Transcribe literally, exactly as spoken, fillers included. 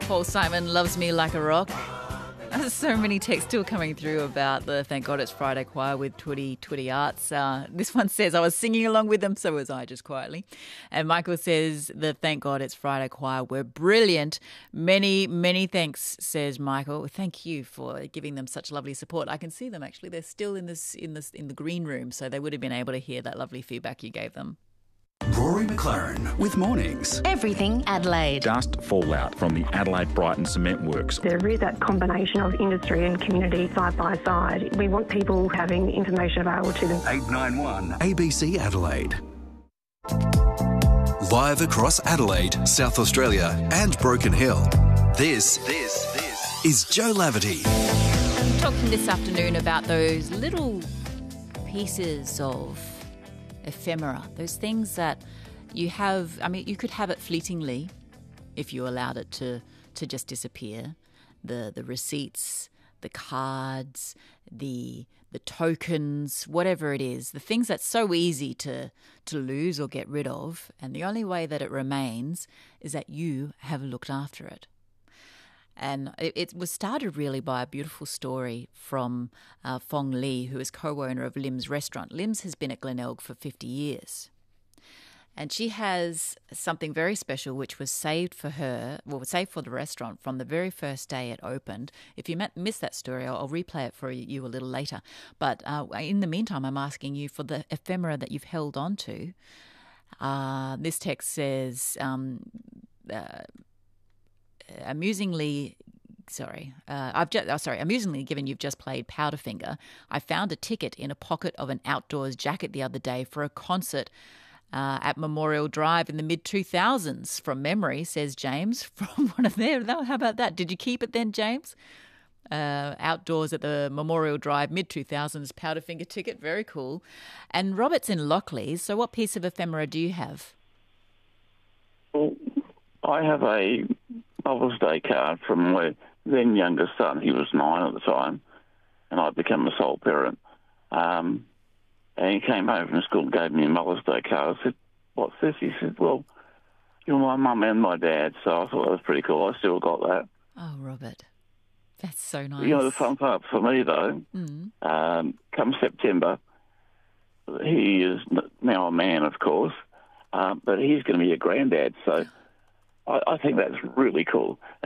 Paul Simon, Loves Me Like a Rock. There's so many texts still coming through about the Thank God It's Friday choir with Twitty Twitty Arts. Uh, this one says, I was singing along with them, so was I, just quietly. And Michael says, the Thank God It's Friday choir were brilliant. Many, many thanks, says Michael. Thank you for giving them such lovely support. I can see them, actually. They're still in this in this in the green room, so they would have been able to hear that lovely feedback you gave them. Rory McLaren with Mornings. Everything Adelaide. Dust fallout from the Adelaide Brighton Cement Works. There is that combination of industry and community side by side. We want people having information available to them. eight nine one A B C Adelaide. Live across Adelaide, South Australia and Broken Hill. This, this, this is Joe Laverty. I'm talking this afternoon about those little pieces of ephemera, those things that you have. I mean, you could have it fleetingly if you allowed it to to just disappear. The the receipts, the cards, the the tokens, whatever it is, the things that's so easy to to lose or get rid of, and the only way that it remains is that you have looked after it. And it, it was started really by a beautiful story from uh, Fong Lee, who is co-owner of Lim's Restaurant. Lim's has been at Glenelg for fifty years. And she has something very special which was saved for her, well, saved for the restaurant from the very first day it opened. If you missed that story, I'll, I'll replay it for you a little later. But uh, in the meantime, I'm asking you for the ephemera that you've held on to. Uh, this text says... Um, uh, Amusingly, sorry, uh, I've just, oh, sorry, amusingly, given you've just played Powderfinger, I found a ticket in a pocket of an outdoors jacket the other day for a concert uh, at Memorial Drive in the mid two thousands. From memory, says James, from one of there. How about that? Did you keep it then, James? Uh, outdoors at the Memorial Drive, mid two thousands, Powderfinger ticket, very cool. And Robert's in Lockley, so what piece of ephemera do you have? Well, I have a Mother's Day card from my then youngest son. He was nine at the time, and I'd become a sole parent. Um, and he came home from school and gave me a Mother's Day card. I said, what's this? He said, well, you're my mum and my dad. So I thought that was pretty cool. I still got that. Oh, Robert, that's so nice. You know, the fun part for me, though, mm. um, come September, he is now a man, of course, uh, but he's going to be a granddad. So I, I think that's really cool.